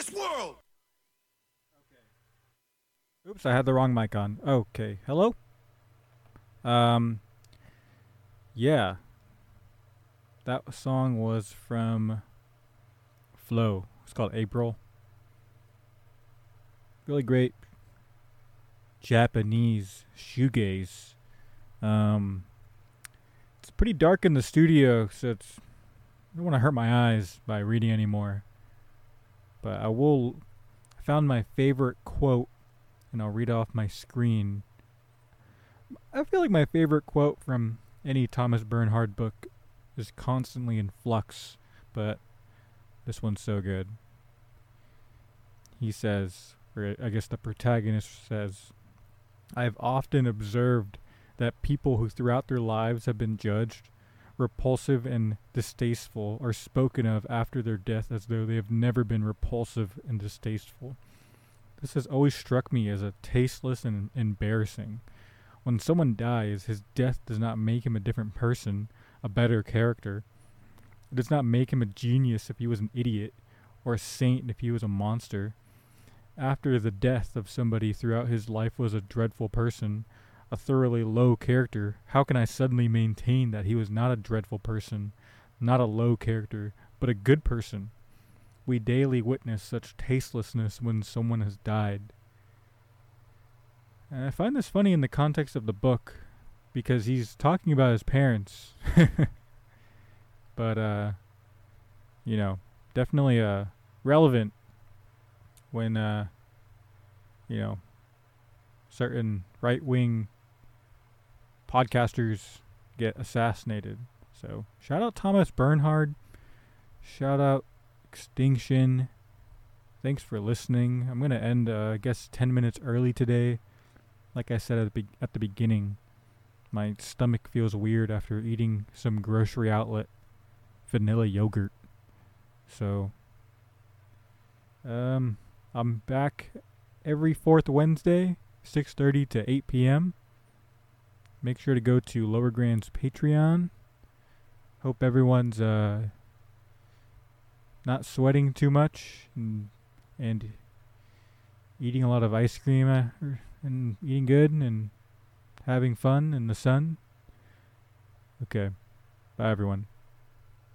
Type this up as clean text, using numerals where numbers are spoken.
this world. Oops, I had the wrong mic on. Okay, hello. Um, yeah, that song was from Flow. It's called April. Really great Japanese shoegaze. Um, it's pretty dark in the studio, so I don't want to hurt my eyes by reading anymore. But I found my favorite quote, and I'll read off my screen. I feel like my favorite quote from any Thomas Bernhard book is constantly in flux, but this one's so good. He says, or I guess the protagonist says, I've often observed that people who throughout their lives have been judged, repulsive, and distasteful are spoken of after their death as though they have never been repulsive and distasteful. This has always struck me as a tasteless and embarrassing. When someone dies, his death does not make him a different person, a better character. It does not make him a genius if he was an idiot, or a saint if he was a monster. After the death of somebody throughout his life was a dreadful person, a thoroughly low character, how can I suddenly maintain that he was not a dreadful person, not a low character, but a good person? We daily witness such tastelessness when someone has died. And I find this funny in the context of the book, because he's talking about his parents. But, definitely relevant when, certain right-wing podcasters get assassinated. So, shout out Thomas Bernhard. Shout out Extinction. Thanks for listening. I'm going to end, 10 minutes early today. Like I said at the beginning, my stomach feels weird after eating some grocery outlet vanilla yogurt. So, I'm back every fourth Wednesday, 6:30 to 8 p.m. Make sure to go to Lower Grand's Patreon. Hope everyone's not sweating too much and eating a lot of ice cream and eating good and having fun in the sun. Okay. Bye, everyone.